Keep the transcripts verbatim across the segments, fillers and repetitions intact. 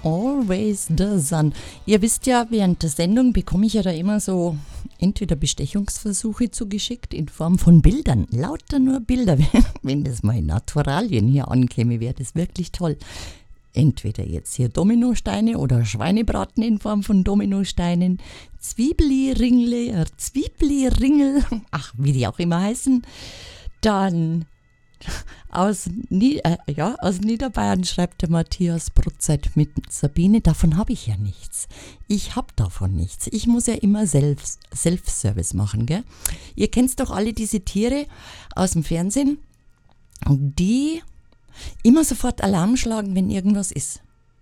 Always the sun. Ihr wisst ja, während der Sendung bekomme ich ja da immer so entweder Bestechungsversuche zugeschickt in Form von Bildern. Lauter nur Bilder. Wenn das mal in Naturalien hier ankäme, wäre das wirklich toll. Entweder jetzt hier Dominosteine oder Schweinebraten in Form von Dominosteinen, Zwiebeli-Ringle, äh, Zwiebeli-Ringel, ach, wie die auch immer heißen. Dann aus, Nie- äh, ja, aus Niederbayern schreibt der Matthias Brotzeit mit Sabine, davon habe ich ja nichts. Ich habe davon nichts. Ich muss ja immer Self- Self-Service machen, gell? Ihr kennt doch alle diese Tiere aus dem Fernsehen, die immer sofort Alarm schlagen, wenn irgendwas ist.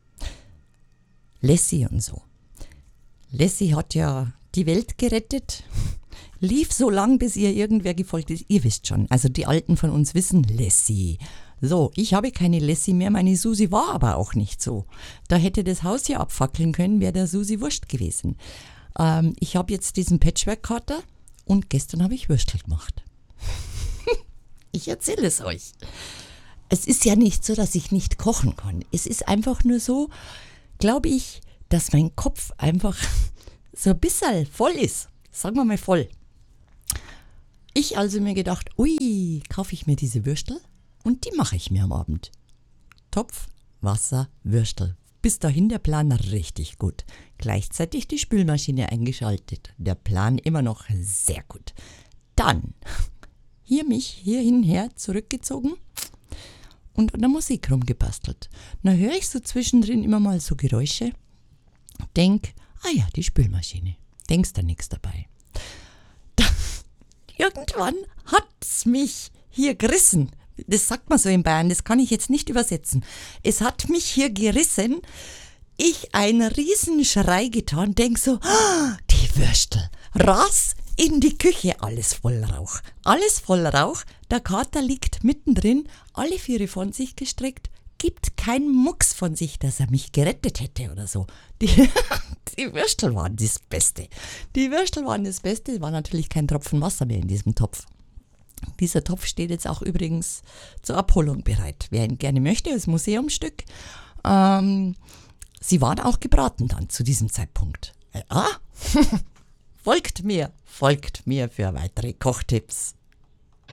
Lassie und so. Lassie hat ja die Welt gerettet, lief so lang, bis ihr irgendwer gefolgt ist. Ihr wisst schon, also die Alten von uns wissen Lassie. So, ich habe keine Lassie mehr, meine Susi war aber auch nicht so. Da hätte das Haus ja abfackeln können, wäre der Susi wurscht gewesen. Ähm, ich habe jetzt diesen Patchwork-Kater und gestern habe ich Würstel gemacht. Ich erzähle es euch. Es ist ja nicht so, dass ich nicht kochen kann. Es ist einfach nur so, glaube ich, dass mein Kopf einfach so ein bisschen voll ist. Sagen wir mal voll. Ich also mir gedacht, ui, kaufe ich mir diese Würstel und die mache ich mir am Abend. Topf, Wasser, Würstel. Bis dahin der Plan richtig gut. Gleichzeitig die Spülmaschine eingeschaltet. Der Plan immer noch sehr gut. Dann hier mich hierhin her zurückgezogen und an der Musik rumgebastelt. Dann höre ich so zwischendrin immer mal so Geräusche. Denk, ah ja, die Spülmaschine. Denkst da nichts dabei. Dann, irgendwann hat's mich hier gerissen. Das sagt man so in Bayern, das kann ich jetzt nicht übersetzen. Es hat mich hier gerissen. Ich einen Riesenschrei getan, denk so, ah, die Würstel. Ras in die Küche, alles voll Rauch. Alles voll Rauch, der Kater liegt mittendrin, alle Viere von sich gestreckt, gibt keinen Mucks von sich, dass er mich gerettet hätte oder so. Die, die Würstel waren das Beste. Die Würstel waren das Beste, es war natürlich kein Tropfen Wasser mehr in diesem Topf. Dieser Topf steht jetzt auch übrigens zur Abholung bereit. Wer ihn gerne möchte, als Museumsstück. Ähm, sie waren auch gebraten dann zu diesem Zeitpunkt. Ja, folgt mir, folgt mir für weitere Kochtipps.